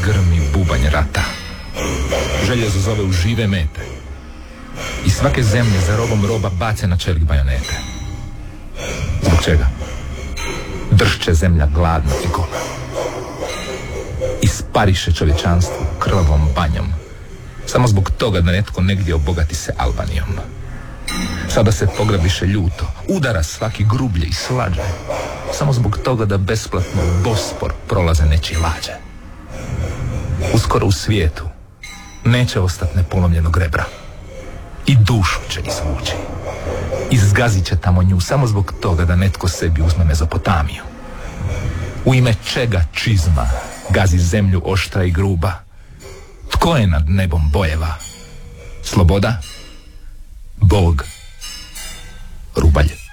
grmi bubanj rata. Željezo zove u žive mete. I svake zemlje za robom roba bace na čelik bajonete. Zbog čega? Dršće zemlja gladna i gola. Ispariše čovječanstvo krvavom banjom. Samo zbog toga da netko negdje obogati se Albanijom. Sada se pograbiše ljuto, udara svaki grublje i slađe. Samo zbog toga da besplatno Bospor prolaze nečije lađe. Uskoro u svijetu neće ostati nepolomljenog rebra. I dušu će izvući. Izgazit će tamo nju samo zbog toga da netko sebi uzme Mezopotamiju. U ime čega čizma gazi zemlju oštra i gruba? Tko je nad nebom bojeva? Sloboda? Bog? Rubalj?